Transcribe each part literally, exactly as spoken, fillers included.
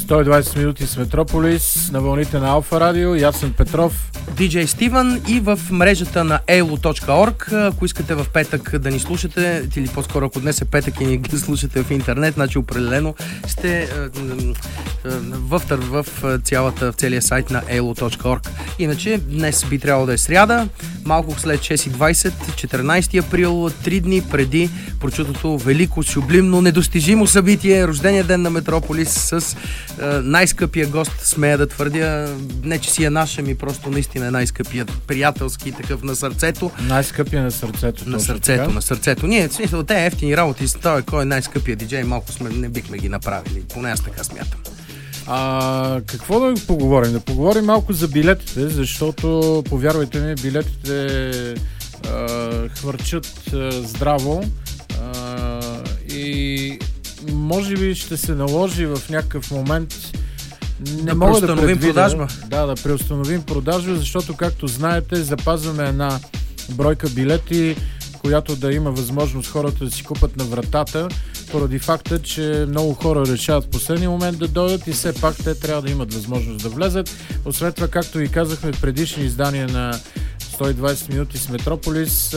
сто и двайсет минути с Метрополис на вълните на Алфа Радио. Ясен Петров, диджей Стивън и в мрежата на ей ел о точка орг. Ако искате в петък да ни слушате, или по-скоро ако днес е петък и ни ги слушате в интернет, значи определено сте в, в, в, цялата, в целия сайт на ей ел о точка орг. Иначе днес би трябвало да е сряда, малко след шест и двайсет, четиринайсети април, три дни преди прочутото велико, сюблимно, недостижимо събитие, рождения ден на Метрополис с е, най-скъпия гост, смея да твърдя, не че си е наша, ми просто наистина е най-скъпият, приятелски такъв на сърцето. Най-скъпия на сърцето. На сърцето, така? на сърцето. Ние, в смисъл, те ефтини работи, той кой е най-скъпия диджей, малко сме, не бихме ги направили, поне аз така смятам. А, какво да поговорим? Да поговорим малко за билетите, защото, повярвайте ми, билетите а, хвърчат а, здраво а, и може би ще се наложи в някакъв момент не да мога да предвидя, продажба. Да, да преустановим продажба, защото, както знаете, запазваме една бройка билети, която да има възможност хората да си купат на вратата, поради факта, че много хора решават в последния момент да дойдат и все пак те трябва да имат възможност да влезат. Освен това, както и казахме в предишни издания на сто и двайсет минути с Метрополис,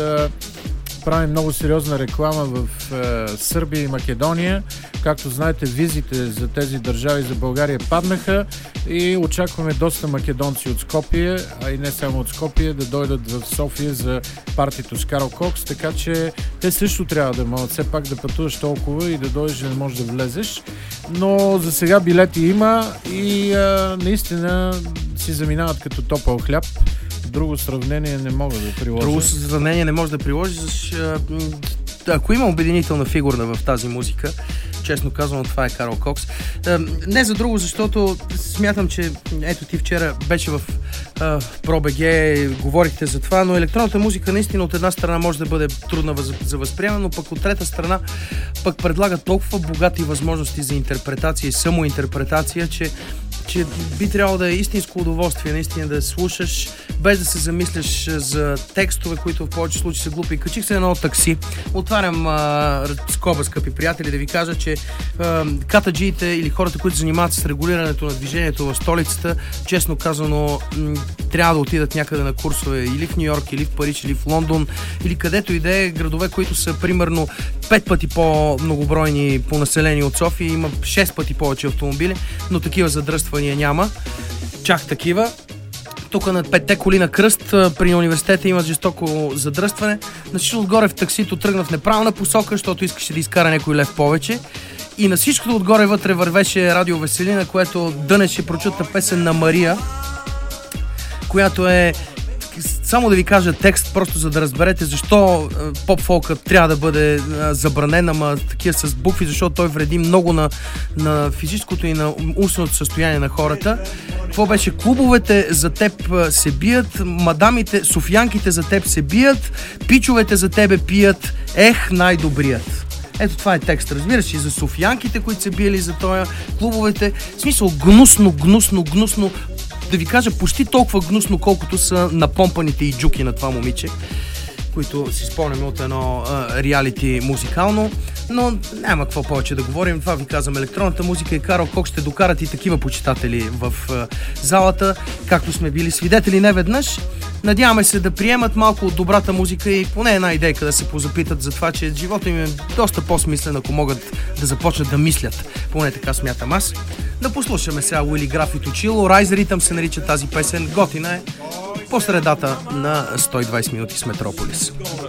правим много сериозна реклама в е, Сърбия и Македония. Както знаете, визите за тези държави за България паднаха и очакваме доста македонци от Скопие, а и не само от Скопие, да дойдат в София за партито с Карл Кокс, така че те също трябва да могат все пак да пътуваш толкова и да дойдеш, да не можеш да влезеш. Но за сега билети има и е, наистина си заминават като топъл хляб. Друго сравнение не мога да приложа. Друго сравнение не може да приложи, защото ако има обединителна фигура в тази музика, честно казвам, това е Карл Кокс. Не за друго, защото смятам, че ето ти вчера беше в ProBG, говорихте за това, но електронната музика наистина от една страна може да бъде трудна за възприемане, но пък от трета страна пък предлага толкова богати възможности за интерпретация и самоинтерпретация, че че би трябвало да е истинско удоволствие наистина да слушаш, без да се замисляш за текстове, които в повече случаи са глупи. Качих се едно такси, отварям а, скоба, скъпи приятели, да ви кажа, че а, катаджиите или хората, които занимават с регулирането на движението в столицата, честно казано, м- трябва да отидат някъде на курсове или в Нью-Йорк, или в Париж, или в Лондон, или където и да е, градове, които са примерно пет пъти по-многобройни по население от София, има шест пъти повече автомобили, но такива задръствания няма. Чак такива. Тук на петте коли на кръст при университета има жестоко задръстване. Значи отгоре в таксито тръгна в неправилна посока, защото искаше да изкара някой лев повече. И на всичкото отгоре вътре вървеше Радио Веселина, което дънеше прочутна песен на Мария, която е, само да ви кажа текст, просто за да разберете защо поп-фолкът трябва да бъде забранен, ама такива с букви, защото той вреди много на, на физическото и на умственото състояние на хората. Какво беше? Клубовете за теб се бият, мадамите, софиянките за теб се бият, пичовете за тебе пият, ех, най-добрият. Ето това е текст, разбираш, и за софиянките, които се биели за този, клубовете, в смисъл гнусно, гнусно, гнусно, да ви кажа почти толкова гнусно, колкото са напомпаните и джуки на това момиче, които си спомняме от едно а, реалити музикално, но няма какво повече да говорим. Това ви казвам, електронната музика и Карл Кокс ще докарат и такива почитатели в а, залата, както сме били свидетели неведнъж. Надяваме се да приемат малко от добрата музика и поне една идейка да се позапитат за това, че живота им е доста по-смислен, ако могат да започнат да мислят. Поне така смятам аз. Да послушаме сега Уили Граф и Точило. Rise Rhythm се нарича тази песен. Готина е по средата на сто и двайсет минути с Метрополис.